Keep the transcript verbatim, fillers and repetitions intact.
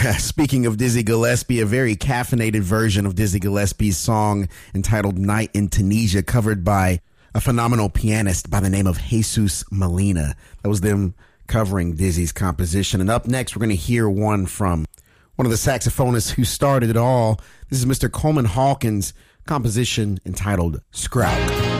Speaking of Dizzy Gillespie, a very caffeinated version of Dizzy Gillespie's song entitled Night in Tunisia, covered by a phenomenal pianist by the name of Jesus Molina. That was them covering Dizzy's composition. And up next, we're going to hear one from one of the saxophonists who started it all. This is Mister Coleman Hawkins' composition entitled Scrowk.